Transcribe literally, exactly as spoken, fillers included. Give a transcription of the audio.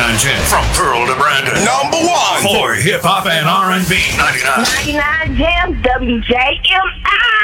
ninety-nine Jen. From Pearl to Brandon. Number one for hip hop and R and B. ninety-nine. ninety-nine Jam, W J M I.